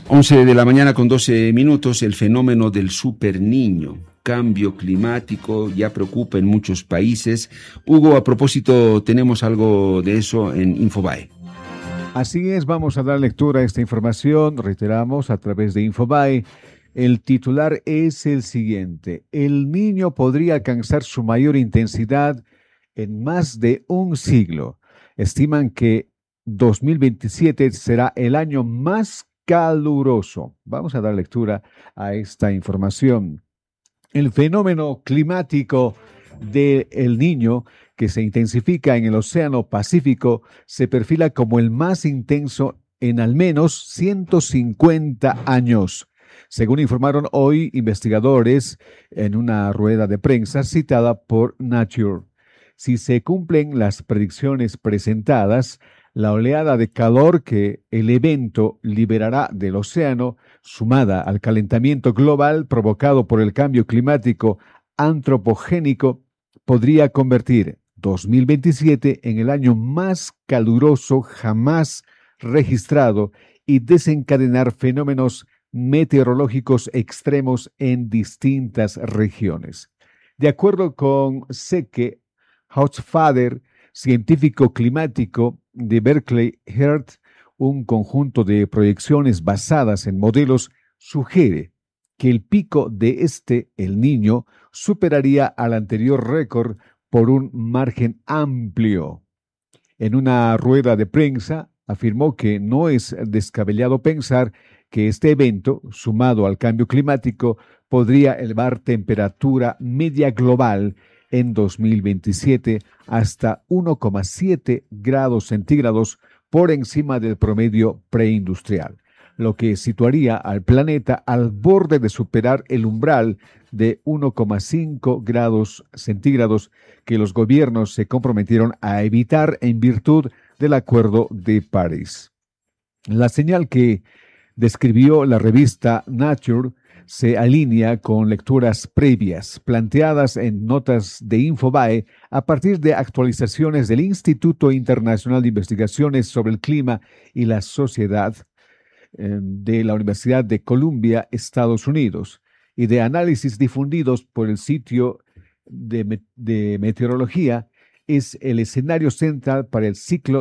11 de la mañana con 12 minutos, el fenómeno del superniño, cambio climático, ya preocupa en muchos países. Hugo, a propósito, tenemos algo de eso en Infobae. Así es, vamos a dar lectura a esta información, reiteramos, a través de Infobae. El titular es el siguiente: el niño podría alcanzar su mayor intensidad en más de un siglo. Estiman que 2027 será el año más caluroso. Vamos a dar lectura a esta información. El fenómeno climático del Niño, que se intensifica en el Océano Pacífico, se perfila como el más intenso en al menos 150 años. Según informaron hoy investigadores en una rueda de prensa citada por Nature. Si se cumplen las predicciones presentadas, la oleada de calor que el evento liberará del océano, sumada al calentamiento global provocado por el cambio climático antropogénico, podría convertir 2027 en el año más caluroso jamás registrado y desencadenar fenómenos meteorológicos extremos en distintas regiones. De acuerdo con Seke Housefather, científico climático de Berkeley Earth, un conjunto de proyecciones basadas en modelos sugiere que el pico de El Niño, superaría al anterior récord por un margen amplio. En una rueda de prensa, afirmó que no es descabellado pensar que este evento, sumado al cambio climático, podría elevar temperatura media global en 2027 hasta 1,7 grados centígrados por encima del promedio preindustrial, lo que situaría al planeta al borde de superar el umbral de 1,5 grados centígrados que los gobiernos se comprometieron a evitar en virtud del Acuerdo de París. La señal que describió la revista Nature se alinea con lecturas previas planteadas en notas de Infobae a partir de actualizaciones del Instituto Internacional de Investigaciones sobre el Clima y la Sociedad de la Universidad de Columbia, Estados Unidos, y de análisis difundidos por el sitio de meteorología. Es el escenario central para el ciclo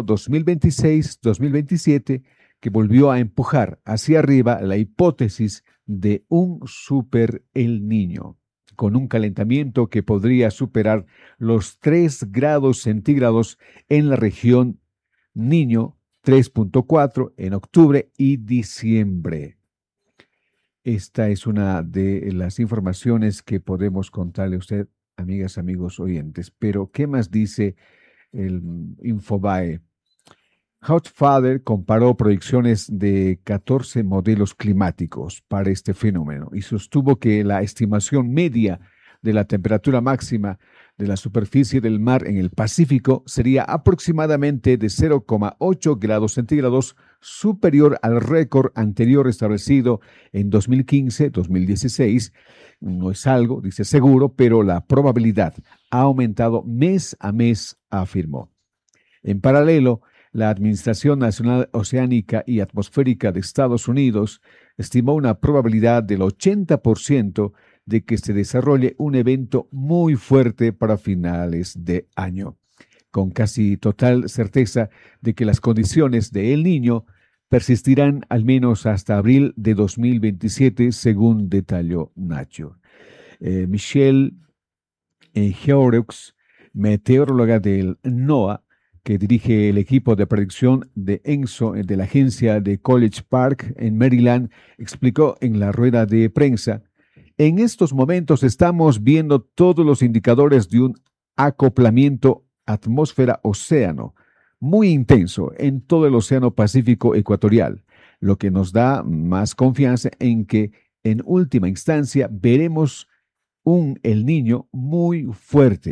2026-2027 que volvió a empujar hacia arriba la hipótesis de un super El Niño, con un calentamiento que podría superar los 3 grados centígrados en la región Niño, 3.4 en octubre y diciembre. Esta es una de las informaciones que podemos contarle a usted, amigas, amigos oyentes. Pero, ¿qué más dice el Infobae? Housefather comparó proyecciones de 14 modelos climáticos para este fenómeno y sostuvo que la estimación media de la temperatura máxima de la superficie del mar en el Pacífico sería aproximadamente de 0,8 grados centígrados, superior al récord anterior establecido en 2015-2016. No es algo, dice, seguro, pero la probabilidad ha aumentado mes a mes, afirmó. En paralelo, la Administración Nacional Oceánica y Atmosférica de Estados Unidos estimó una probabilidad del 80% de que se desarrolle un evento muy fuerte para finales de año, con casi total certeza de que las condiciones de El Niño persistirán al menos hasta abril de 2027, según detalló Nature. Michelle Georeux, meteoróloga del NOAA, que dirige el equipo de predicción de ENSO de la agencia de College Park en Maryland, explicó en la rueda de prensa: en estos momentos estamos viendo todos los indicadores de un acoplamiento atmósfera-océano muy intenso en todo el Océano Pacífico ecuatorial, lo que nos da más confianza en que en última instancia veremos un El Niño muy fuerte.